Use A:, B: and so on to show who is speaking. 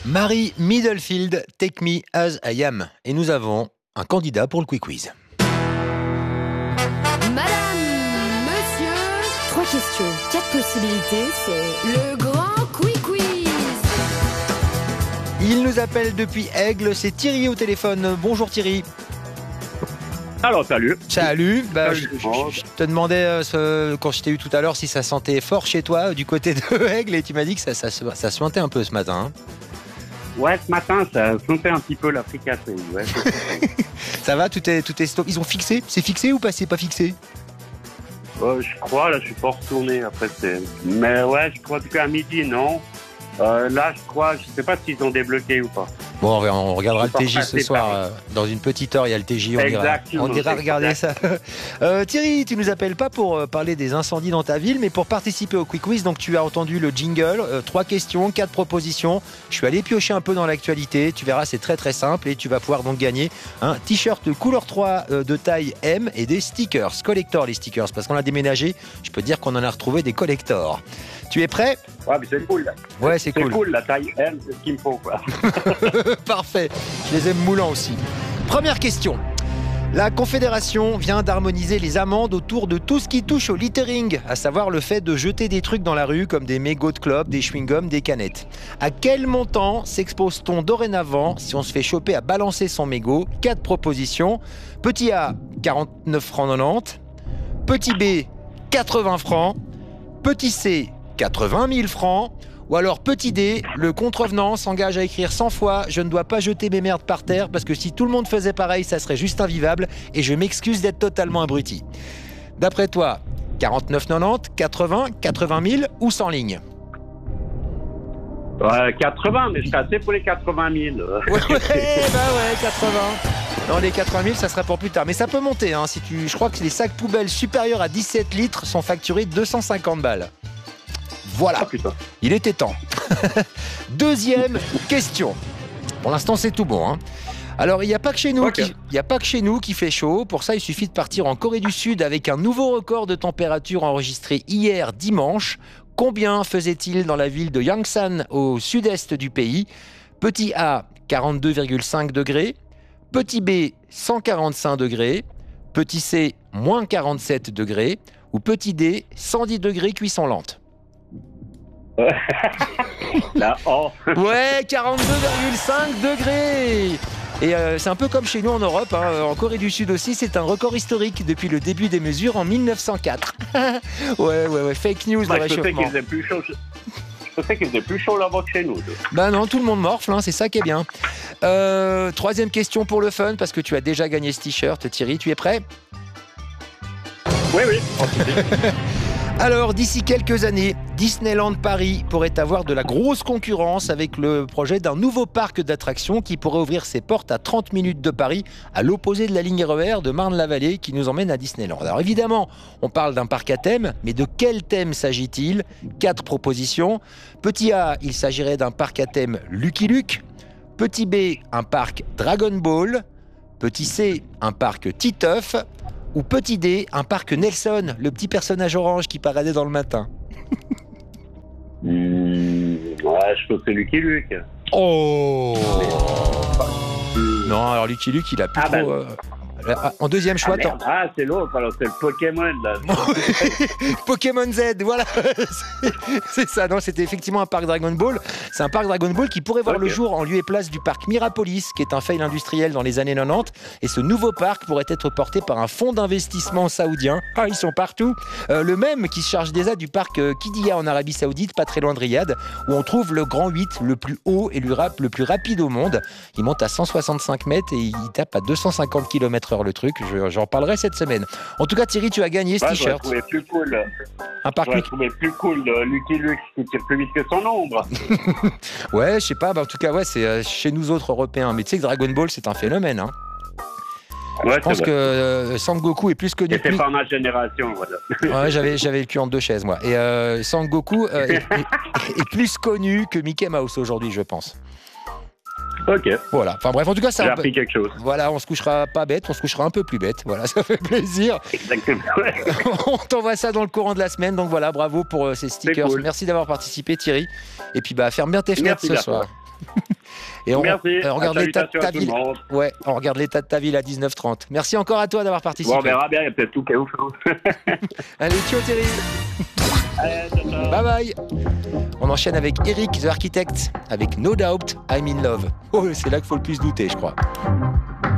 A: Marie Middlefield, Take Me As I Am. Et nous avons un candidat pour le Quick Quiz.
B: Madame, monsieur, 3 questions, 4 possibilités, c'est le grand Quick Quiz.
A: Il nous appelle depuis Aigle, c'est Thierry au téléphone. Bonjour Thierry.
C: Alors, salut.
A: Salut.
C: Salut.
A: Je te demandais quand je t'ai eu tout à l'heure si ça sentait fort chez toi du côté de Aigle et tu m'as dit que ça suintait un peu ce matin. Hein.
C: Ouais, ce matin, ça sentait un petit peu la fricassée. Ouais.
A: Ça va, tout est stop. Ils ont fixé? C'est fixé ou pas? C'est pas fixé?
C: Je crois, là, je suis pas retourné après. Mais ouais, je crois que à midi, non. Là, je crois, je sais pas s'ils ont débloqué ou pas.
A: Bon, on regardera le TJ ce soir. Dans une petite heure, il y a le TJ. On ira regarder ça. Thierry, tu nous appelles pas pour parler des incendies dans ta ville, mais pour participer au Quick Quiz. Donc, tu as entendu le jingle. 3 questions, 4 propositions. Je suis allé piocher un peu dans l'actualité. Tu verras, c'est très très simple et tu vas pouvoir donc gagner un t-shirt couleur 3 de taille M et des stickers. Collector, les stickers, parce qu'on a déménagé. Je peux te dire qu'on en a retrouvé des collectors. Tu es prêt?
C: Ouais, mais c'est cool.
A: Ouais, c'est cool.
C: C'est cool, la taille M, c'est ce qu'il me faut, quoi.
A: Parfait. Je les aime moulants aussi. Première question. La Confédération vient d'harmoniser les amendes autour de tout ce qui touche au littering, à savoir le fait de jeter des trucs dans la rue comme des mégots de clopes, des chewing-gums, des canettes. À quel montant s'expose-t-on dorénavant si on se fait choper à balancer son mégot? 4 propositions. Petit A, 49 francs 90. Petit B, 80 francs. Petit C, 80 000 francs. Ou alors petit D, le contrevenant s'engage à écrire 100 fois « Je ne dois pas jeter mes merdes par terre parce que si tout le monde faisait pareil, ça serait juste invivable et je m'excuse d'être totalement abruti. » D'après toi, 49,90, 80, 80 000 ou 100 lignes?
C: 80, mais je suis assez pour les 80 000.
A: Ouais, 80. Non, les 80 000, ça sera pour plus tard. Mais ça peut monter. Hein, je crois que les sacs poubelles supérieurs à 17 litres sont facturés 250 balles. Voilà, il était temps. Deuxième question. Pour l'instant, c'est tout bon. Hein. Alors, il n'y a pas que chez nous qui fait chaud. Pour ça, il suffit de partir en Corée du Sud avec un nouveau record de température enregistré hier dimanche. Combien faisait-il dans la ville de Yangsan, au sud-est du pays? Petit A, 42,5 degrés. Petit B, 145 degrés. Petit C, moins 47 degrés. Ou petit D, 110 degrés cuisson lente.
C: Là, oh.
A: Ouais, 42,5 degrés. Et c'est un peu comme chez nous en Europe, hein. En Corée du Sud aussi, c'est un record historique depuis le début des mesures en 1904. ouais, fake news, le réchauffement.
C: Je sais qu'il faisait plus chaud. Je sais qu'il faisait plus chaud là-bas que chez nous.
A: Bah non, tout le monde morfle, hein, c'est ça qui est bien. Troisième question pour le fun, parce que tu as déjà gagné ce t-shirt, Thierry, tu es prêt?
C: Oui.
A: Alors, d'ici quelques années, Disneyland Paris pourrait avoir de la grosse concurrence avec le projet d'un nouveau parc d'attractions qui pourrait ouvrir ses portes à 30 minutes de Paris, à l'opposé de la ligne RER de Marne-la-Vallée qui nous emmène à Disneyland. Alors évidemment, on parle d'un parc à thème, mais de quel thème s'agit-il? 4 propositions. Petit A, il s'agirait d'un parc à thème Lucky Luke. Petit B, un parc Dragon Ball. Petit C, un parc Titeuf. Ou petit D, un parc Nelson, le petit personnage orange qui paradait dans le matin.
C: Ouais, je pense que c'est Lucky Luke.
A: Oh Non, alors Lucky Luke, il a plus trop... En deuxième choix...
C: c'est l'autre, alors c'est le Pokémon, là.
A: Pokémon Z, voilà. C'est ça, non, c'était effectivement un parc Dragon Ball. C'est un parc Dragon Ball qui pourrait voir le jour en lieu et place du parc Mirapolis, qui est un fail industriel dans les années 90. Et ce nouveau parc pourrait être porté par un fonds d'investissement saoudien. Ah, ils sont partout. Le même qui se charge déjà du parc Qiddiya en Arabie Saoudite, pas très loin de Riyad, où on trouve le Grand 8, le plus haut et le plus rapide au monde. Il monte à 165 mètres et il tape à 250 km/h le truc. J'en parlerai cette semaine. En tout cas, Thierry, tu as gagné ce t-shirt.
C: Je trouvais plus cool.
A: Un parc
C: je trouvais plus cool Lucky Luke qui tire plus vite que son ombre.
A: Ouais, je sais pas. En tout cas, ouais, c'est chez nous autres Européens. Mais tu sais que Dragon Ball, c'est un phénomène. Hein.
C: Ouais,
A: je pense que Sangoku est plus connu.
C: C'était pas ma génération, voilà.
A: Ouais, j'avais le cul entre deux chaises, moi. Et Sangoku est plus connu que Mickey Mouse aujourd'hui, je pense.
C: Ok.
A: Voilà. Enfin bref, en tout cas, ça.
C: J'ai appris quelque chose.
A: Voilà, on se couchera pas bête, on se couchera un peu plus bête. Voilà, ça fait plaisir.
C: Exactement.
A: On t'envoie ça dans le courant de la semaine. Donc voilà, bravo pour ces stickers.
C: Cool.
A: Merci d'avoir participé, Thierry. Et puis ferme bien tes fenêtres ce soir. Et
C: Merci.
A: on regarde l'état de
C: Salutations
A: ta
C: à tout le
A: ville.
C: monde.
A: Ouais, on regarde l'état de ta ville à 19h30. Merci encore à toi d'avoir participé.
C: Bon, on verra bien, il y a peut-être tout qui est ouf.
A: Allez, ciao Thierry.
C: Allez, ciao, ciao.
A: Bye bye. On enchaîne avec Eric, The Architect, avec No Doubt, I'm in Love. Oh, c'est là qu'il faut le plus douter, je crois.